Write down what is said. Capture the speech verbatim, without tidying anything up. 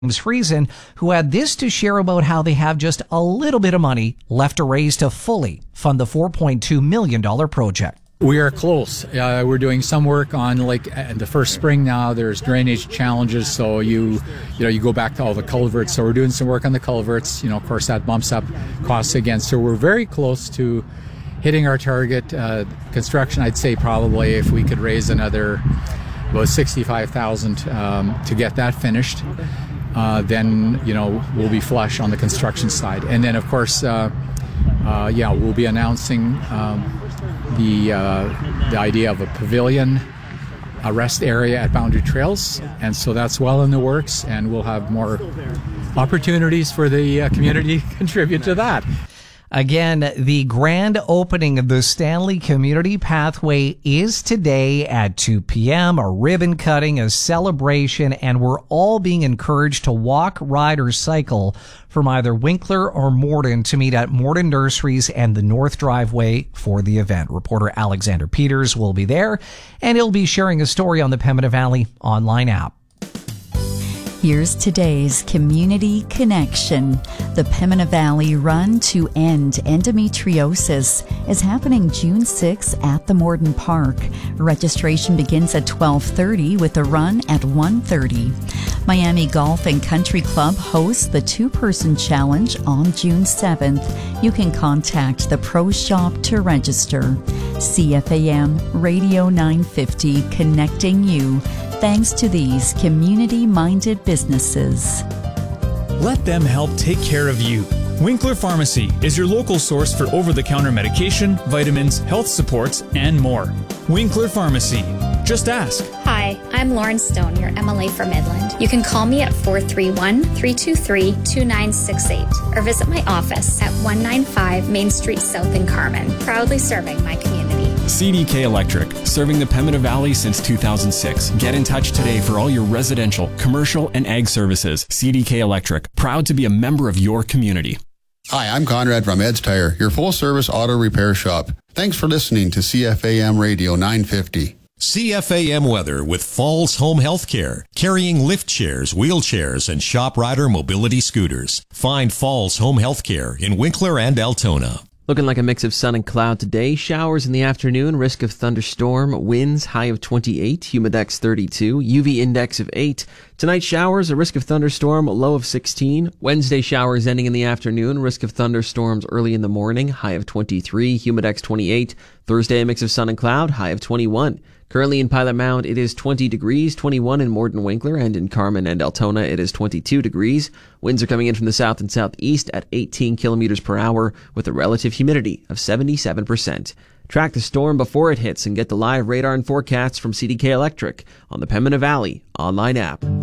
James Friesen, who had this to share about how they have just a little bit of money left to raise to fully fund the four point two million dollars project. We are close. Uh, we're doing some work on like uh, the first spring now. There's drainage challenges, so you you know you go back to all the culverts. So we're doing some work on the culverts. You know, of course, that bumps up costs again. So we're very close to hitting our target. Uh, construction, I'd say probably if we could raise another about sixty-five thousand um, to get that finished. Uh, then, you know, we'll be flush on the construction side. And then, of course, uh, uh, yeah, we'll be announcing um, the uh, the idea of a pavilion, a rest area at Boundary Trails. And so that's well in the works, and we'll have more opportunities for the uh, community to contribute to that. Again, the grand opening of the Stanley Community Pathway is today at two p.m., a ribbon cutting, a celebration, and we're all being encouraged to walk, ride, or cycle from either Winkler or Morden to meet at Morden Nurseries and the North Driveway for the event. Reporter Alexander Peters will be there, and he'll be sharing a story on the Pembina Valley online app. Here's today's Community Connection. The Pembina Valley Run to End Endometriosis is happening June sixth at the Morden Park. Registration begins at twelve thirty with a run at one thirty. Miami Golf and Country Club hosts the two-person challenge on June seventh. You can contact the Pro Shop to register. C F A M Radio nine fifty, connecting you. Thanks to these community-minded businesses. Let them help take care of you. Winkler Pharmacy is your local source for over-the-counter medication, vitamins, health supports, and more. Winkler Pharmacy. Just ask. Hi, I'm Lauren Stone, your M L A for Midland. You can call me at four three one, three two three, two nine six eight or visit my office at one ninety-five Main Street South in Carman, proudly serving my community. C D K Electric, serving the Pembina Valley since two thousand six. Get in touch today for all your residential, commercial, and ag services. C D K Electric, proud to be a member of your community. Hi, I'm Conrad from Ed's Tire, your full-service auto repair shop. Thanks for listening to C F A M Radio nine fifty. C F A M weather with Falls Home Healthcare, carrying lift chairs, wheelchairs, and shop rider mobility scooters. Find Falls Home Healthcare in Winkler and Altona. Looking like a mix of sun and cloud today. Showers in the afternoon, risk of thunderstorm, winds high of twenty-eight, humidex thirty-two, U V index of eight. Tonight showers, a risk of thunderstorm, low of sixteen. Wednesday showers ending in the afternoon, risk of thunderstorms early in the morning, high of twenty-three, humidex twenty-eight. Thursday a mix of sun and cloud, high of twenty-one. Currently in Pilot Mound, it is twenty degrees, twenty-one in Morden Winkler, and in Carman and Altona, it is twenty-two degrees. Winds are coming in from the south and southeast at eighteen kilometers per hour with a relative humidity of seventy-seven percent. Track the storm before it hits and get the live radar and forecasts from C D K Electric on the Pembina Valley online app.